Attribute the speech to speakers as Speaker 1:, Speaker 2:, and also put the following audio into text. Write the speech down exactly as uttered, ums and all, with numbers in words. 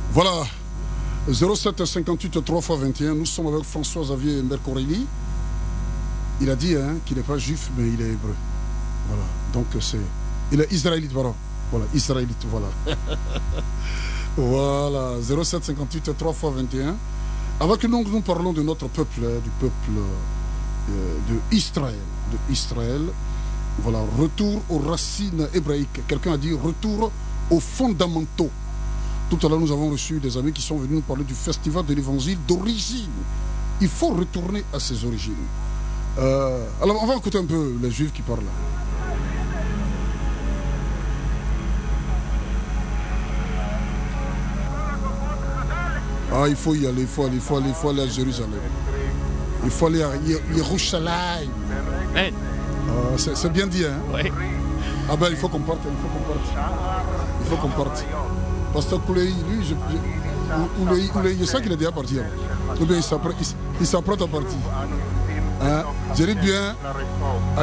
Speaker 1: Voilà, zéro sept cinquante-huit trois fois vingt et un, nous sommes avec François-Xavier Mercorelli. Il a dit hein, qu'il n'est pas juif, mais il est hébreu. Voilà, donc c'est... Il est israélite, voilà. Voilà, israélite, voilà. Voilà, zéro sept cinquante-huit trois fois vingt et un. Avec nous, nous parlons de notre peuple, hein, du peuple euh, de Israël. De Israël. Voilà, retour aux racines hébraïques. Quelqu'un a dit retour aux fondamentaux. Tout à l'heure, nous avons reçu des amis qui sont venus nous parler du festival de l'évangile d'origine. Il faut retourner à ses origines. Euh, alors, on va écouter un peu les juifs qui parlent. Ah, il faut y aller, il faut aller, il faut aller, il faut aller à Jérusalem. Il faut aller à Yerushalayim. Ah, c'est bien dit, hein?
Speaker 2: Oui.
Speaker 1: Ah ben, il faut qu'on parte, il faut qu'on parte. Il faut qu'on parte. Pasteur Koulei, lui, je, je, Oulei, Oulei, je sais qu'il est déjà parti. Hein. Il s'apprête à partir. Hein? Je dis bien...